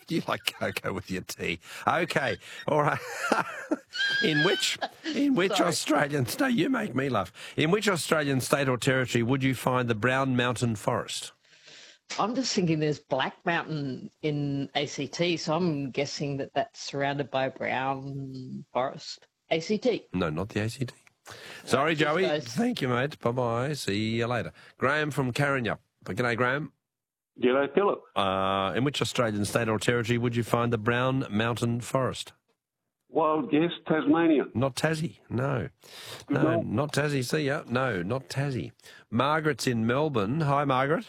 You like cocoa with your tea. Okay, all right. In which Australian state, you make me laugh, in which Australian state or territory would you find the Brown Mountain Forest? I'm just thinking there's Black Mountain in ACT, so I'm guessing that that's surrounded by Brown Forest. ACT. No, not the ACT. Sorry, Joey. guys. Thank you, mate. Bye-bye. See you later. Graham from Carrinyup. G'day, Graham. G'day, Philip. In which Australian state or territory would you find the Brown Mountain Forest? Wild guess, Tasmania. Not Tassie, no. Good No, night. not Tassie. See ya. No, not Tassie. Margaret's in Melbourne. Hi, Margaret.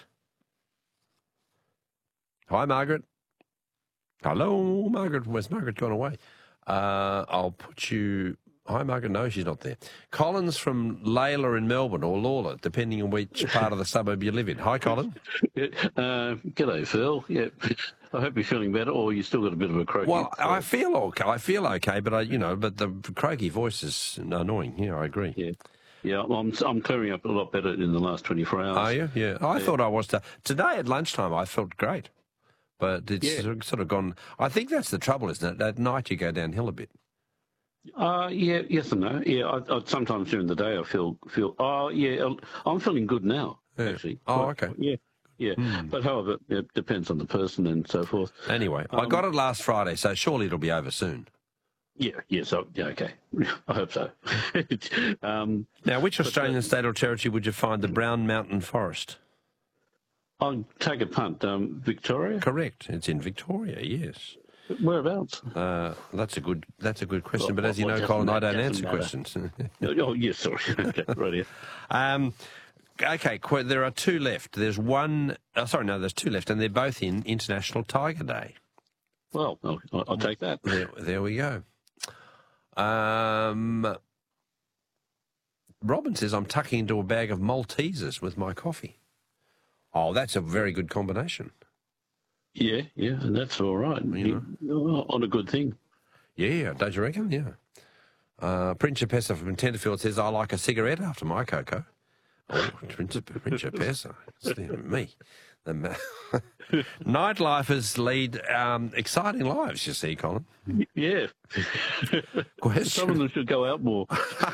Hi, Margaret. Hello, Margaret. Where's Margaret gone away? I'll put you... Hi, Margaret. No, she's not there. Colin's from Layla in Melbourne, or Lawler, depending on which part of the suburb you live in. Hi, Colin. G'day, Phil. Yeah, I hope you're feeling better, or you still got a bit of a croaky. Well, I feel okay, but but the croaky voice is annoying. Yeah, I agree. Yeah, I'm clearing up a lot better in the last 24 hours. Are you? Yeah. I thought I was. Today at lunchtime, I felt great, but it's sort of gone. I think that's the trouble, isn't it? At night, you go downhill a bit. Yes and no. Yeah, I sometimes during the day I feel. Oh, yeah, I'm feeling good now. Yeah. Actually. Oh, okay. Yeah. But however, it depends on the person and so forth. Anyway, I got it last Friday, so surely it'll be over soon. Okay. I hope so. Now, which Australian state or territory would you find the Brown Mountain Forest? I'll take a punt. Victoria? Correct. It's in Victoria. Yes. Whereabouts? That's a good question. But as you know, doesn't Colin, I don't doesn't answer matter. questions. Oh, yes, sorry. Okay, right here. Okay, there are two left. There's one. There's two left, and they're both in International Tiger Day. Well, I'll take that. There we go. Robin says, I'm tucking into a bag of Maltesers with my coffee. Oh, that's a very good combination. Yeah, and that's all right. On a good thing. Yeah, don't you reckon? Yeah. Prince Pesa from Tenterfield says, I like a cigarette after my cocoa. Oh, Prince Pesa. It's me. Nightlifers lead exciting lives, you see, Colin. Yeah. Question. Some of them should go out more.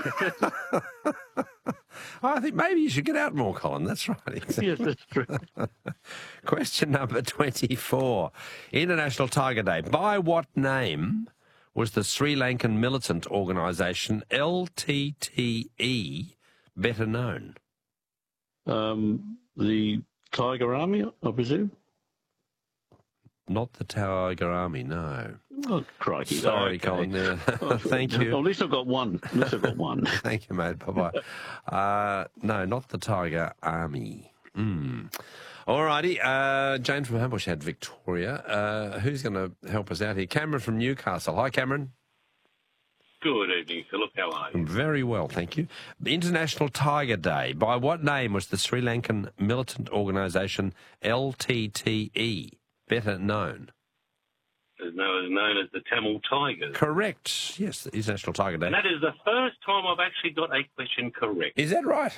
I think maybe you should get out more, Colin. That's right. Exactly. Yes, that's true. Question number 24. International Tiger Day. By what name was the Sri Lankan militant organisation LTTE better known? The Tiger Army, I presume? Not the Tiger Army, no. Oh, crikey. Sorry, okay. Colin. Yeah. Thank you. Well, at least I've got one. Thank you, mate. Bye-bye. No, not the Tiger Army. All righty. Jane from Hambush had Victoria. Who's going to help us out here? Cameron from Newcastle. Hi, Cameron. Good evening, Philip. How are you? Very well, thank you. International Tiger Day. By what name was the Sri Lankan militant organisation LTTE better known? It's known as the Tamil Tigers. Correct. Yes, the International Tiger Day. And that is the first time I've actually got a question correct. Is that right?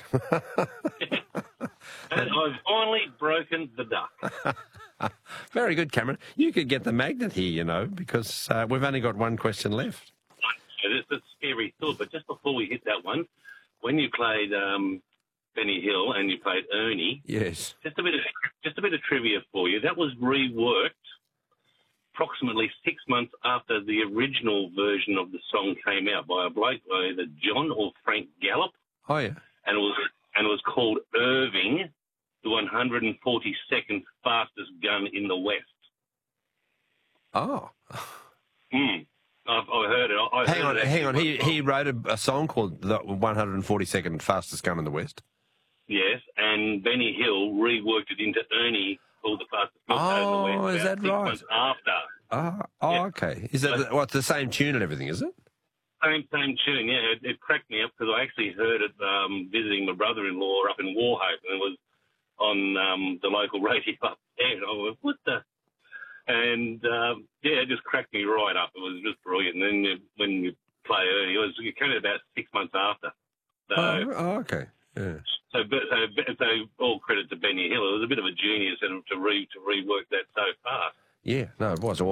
And I've finally broken the duck. Very good, Cameron. You could get the magnet here, because we've only got one question left. It's a scary thought, but just before we hit that one, when you played Benny Hill and you played Ernie, yes, just a bit of trivia for you. That was reworked approximately 6 months after the original version of the song came out by a bloke, either John or Frank Gallup. Oh yeah, and it was called Irving, the 142nd fastest gun in the West. Oh. I've heard it. Hang on. He wrote a song called the 142nd fastest gun in the West. Yes, and Benny Hill reworked it into Ernie, called the fastest gun in the West. Oh, is that right? 6 months after. Okay. Is that the same tune and everything? Is it? Same tune, yeah. It cracked me up because I actually heard it visiting my brother-in-law up in Warhope, and it was on the local radio up there. And I was, what the? And, it just cracked me right up. It was just brilliant. And then when you play Ernie, it came out about 6 months after. So, okay. Yeah. So all credit to Benny Hill. It was a bit of a genius to rework that so fast. Yeah, no, it was.